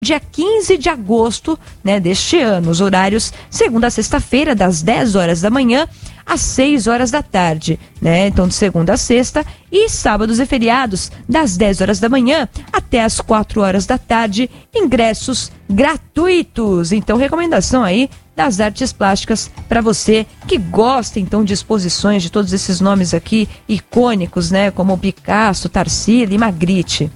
dia 15 de agosto, né, deste ano. Os horários segunda a sexta-feira, das 10 horas da manhã às 6 horas da tarde, né? Então, de segunda a sexta, e sábados e feriados, das 10 horas da manhã até as 4 horas da tarde, ingressos gratuitos. Então, recomendação aí das artes plásticas para você que gosta, então, de exposições de todos esses nomes aqui icônicos, né? Como Picasso, Tarsila e Magritte.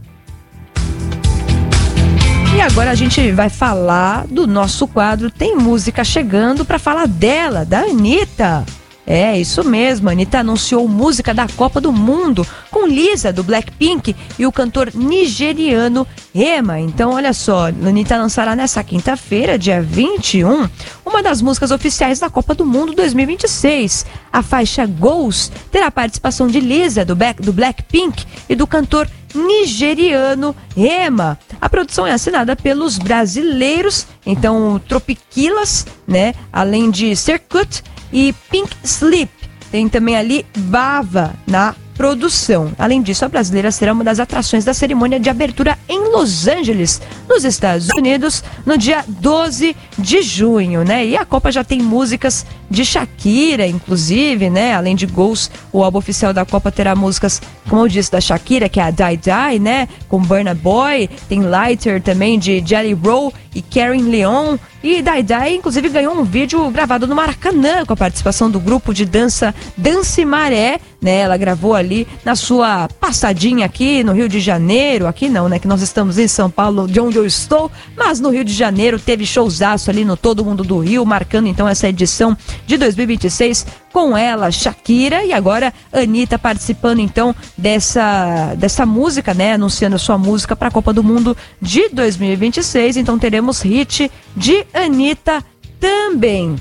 E agora a gente vai falar do nosso quadro Tem Música Chegando, para falar dela, da Anitta. É, isso mesmo, a Anitta anunciou música da Copa do Mundo com Lisa, do Blackpink, e o cantor nigeriano Rema. Então, olha só, a Anitta lançará nessa quinta-feira, dia 21, uma das músicas oficiais da Copa do Mundo 2026. A faixa Goals terá participação de Lisa, do Blackpink, e do cantor nigeriano Rema. A produção é assinada pelos brasileiros, então Tropiquilas, né? Além de Circuit e Pink Slip. Tem também ali Bava na produção. Além disso, a brasileira será uma das atrações da cerimônia de abertura em Los Angeles, nos Estados Unidos, no dia 12 de junho, né? E a Copa já tem músicas de Shakira, inclusive, né? Além de Goals, o álbum oficial da Copa terá músicas, como eu disse, da Shakira, que é a Die Die, né? Com Burna Boy, tem Lighter também de Jelly Roll e Karen Leon. E Die Die, inclusive, ganhou um vídeo gravado no Maracanã, com a participação do grupo de dança Dance Maré, né? Ela gravou ali na sua passadinha aqui no Rio de Janeiro, aqui não, né? Que nós estamos em São Paulo, de onde eu estou, mas no Rio de Janeiro teve showzaço ali no Todo Mundo do Rio, marcando então essa edição de 2026 com ela, Shakira, e agora Anitta participando então dessa música, né? Anunciando a sua música para a Copa do Mundo de 2026, então teremos hit de Anitta também.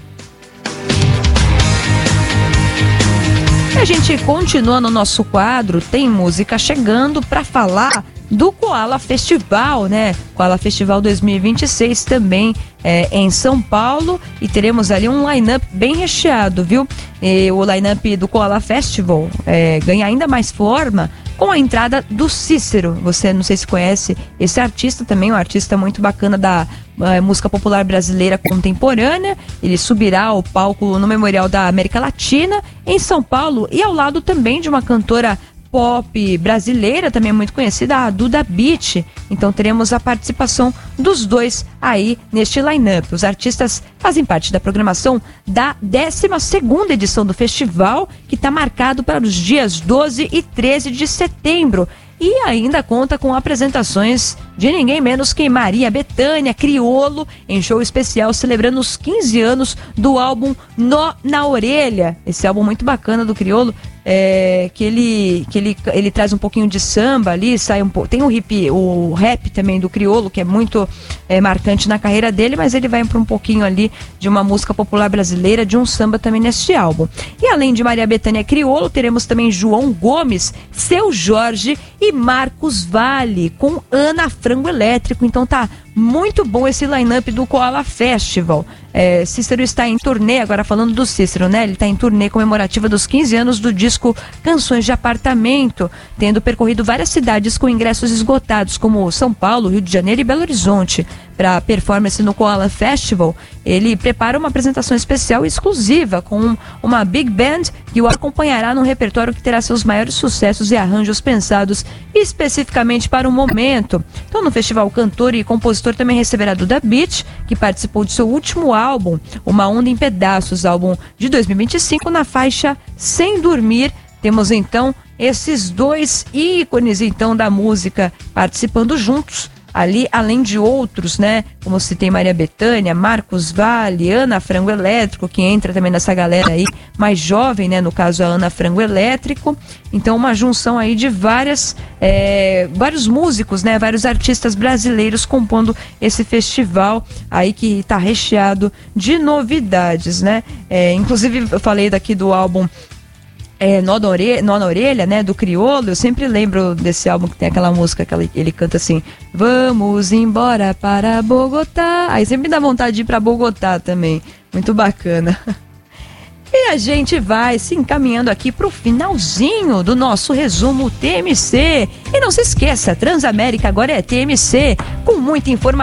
E a gente continua no nosso quadro Tem Música Chegando para falar do Koala Festival, né? Koala Festival 2026 também em São Paulo, e teremos ali um line-up bem recheado, viu? E o line-up do Koala Festival ganha ainda mais forma com a entrada do Cícero. Você não sei se conhece esse artista também, um artista muito bacana da música popular brasileira contemporânea. Ele subirá ao palco no Memorial da América Latina em São Paulo, e ao lado também de uma cantora pop brasileira, também muito conhecida, a Duda Beat. Então teremos a participação dos dois aí neste line-up. Os artistas fazem parte da programação da 12ª edição do festival, que está marcado para os dias 12 e 13 de setembro. E ainda conta com apresentações de ninguém menos que Maria Bethânia, Criolo, em show especial celebrando os 15 anos do álbum Nó na Orelha. Esse álbum muito bacana do Criolo, que ele traz um pouquinho de samba ali, sai um pouco. Tem o rap também do Criolo, que é muito marcante na carreira dele, mas ele vai para um pouquinho ali de uma música popular brasileira, de um samba também neste álbum. E além de Maria Bethânia Criolo, teremos também João Gomes, Seu Jorge e Marcos Valle, com Ana Frango Elétrico. Então tá muito bom esse line-up do Koala Festival. Cícero está em turnê, agora falando do Cícero, né? Ele está em turnê comemorativa dos 15 anos do disco Canções de Apartamento, tendo percorrido várias cidades com ingressos esgotados, como São Paulo, Rio de Janeiro e Belo Horizonte. Para performance no Koala Festival, ele prepara uma apresentação especial e exclusiva com uma big band que o acompanhará num repertório que terá seus maiores sucessos e arranjos pensados especificamente para o momento. Então, no festival, o cantor e compositor também receberá Duda Beat, que participou de seu último álbum, Uma Onda em Pedaços, álbum de 2025, na faixa Sem Dormir. Temos então esses dois ícones então da música participando juntos ali, além de outros, né? Como citei, Maria Bethânia, Marcos Valle, Ana Frango Elétrico, que entra também nessa galera aí mais jovem, né? No caso, a Ana Frango Elétrico. Então, uma junção aí de vários músicos, né? Vários artistas brasileiros compondo esse festival aí que está recheado de novidades, né? Inclusive, eu falei daqui do álbum Nó na Orelha, né, do Criolo. Eu sempre lembro desse álbum que tem aquela música que ele canta assim: vamos embora para Bogotá. Aí sempre dá vontade de ir para Bogotá também. Muito bacana. E a gente vai se encaminhando aqui pro finalzinho do nosso resumo TMC. E não se esqueça, Transamérica agora é TMC, com muita informação